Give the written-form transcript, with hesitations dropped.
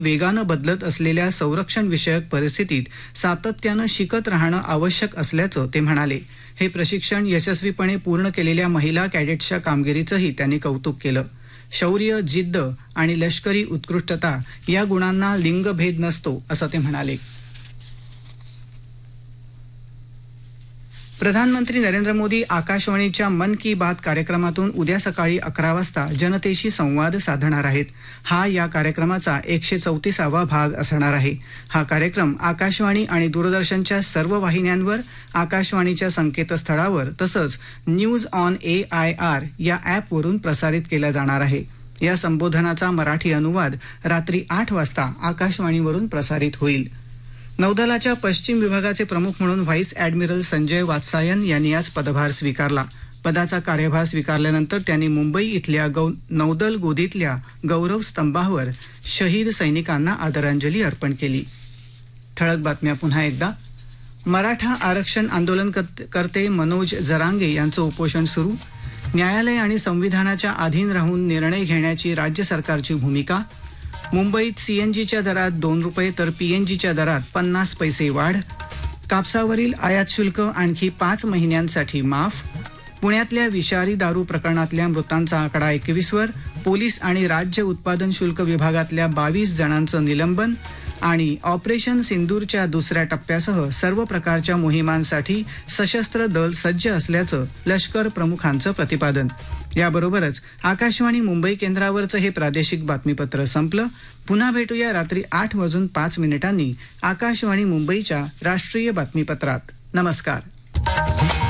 वेगानं बदलत असलेल्या संरक्षण विषयक परिस्थितीत सातत्यानं शिकत राहणं आवश्यक असल्याचं ते म्हणाले. हे प्रशिक्षण यशस्वीपणे पूर्ण केलेल्या महिला कॅडेट्सच्या कामगिरीचंही त्यांनी कौतुक केलं. शौर्य, जिद्द आणि लष्करी उत्कृष्टता या गुणांना लिंगभेद नसतो, असं ते म्हणाले. प्रधानमंत्री नरेंद्र मोदी आकाशवाणीच्या मन की बात कार्यक्रमातून उद्या सकाळी 11 वाजता जनतेशी संवाद साधणार आहेत. हा या कार्यक्रमाचा 134वा भाग असणार आहे. हा कार्यक्रम आकाशवाणी आणि दूरदर्शनच्या सर्व वाहिन्यांवर, आकाशवाणीच्या संकेतस्थळावर तसंच न्यूज ऑन AIR या ॲपवरून प्रसारित केला जाणार आहे. या संबोधनाचा मराठी अनुवाद रात्री 8 वाजता आकाशवाणीवरून प्रसारित होईल. नौदलाच्या पश्चिम विभागाचे प्रमुख म्हणून व्हाईस ॲडमिरल संजय वात्सायन यांनी आज पदभार स्वीकारला. पदाचा कार्यभार स्वीकारल्यानंतर त्यांनी मुंबई इथल्या नौदल गोदीतल्या गौरव स्तंभावर शहीद सैनिकांना आदरांजली अर्पण केली. ठळक बातम्या पुन्हा एकदा. मराठा आरक्षण आंदोलनकर्ते मनोज जरांगे यांचं उपोषण सुरू. न्यायालय आणि संविधानाच्या अधीन राहून निर्णय घेण्याची राज्य सरकारची भूमिका. मुंबईत CNGच्या दरात 2 रुपये तर PNGच्या दरात 50 पैसे वाढ. कापसावरील आयात शुल्क आणखी 5 महिन्यांसाठी माफ. पुण्यातल्या विषारी दारू प्रकरणातल्या मृतांचा आकडा 21वर. पोलीस आणि राज्य उत्पादन शुल्क विभागातल्या 22 जणांचं निलंबन. आणि ऑपरेशन सिंदूरच्या दुसऱ्या टप्प्यासह सर्व प्रकारच्या मोहिमांसाठी सशस्त्र दल सज्ज असल्याचं लष्कर प्रमुखांचं प्रतिपादन. याबरोबरच आकाशवाणी मुंबई केंद्रावरचं हे प्रादेशिक बातमीपत्र संपलं. पुन्हा भेटूया रात्री 8:05 आकाशवाणी मुंबईच्या राष्ट्रीय बातमीपत्रात. नमस्कार.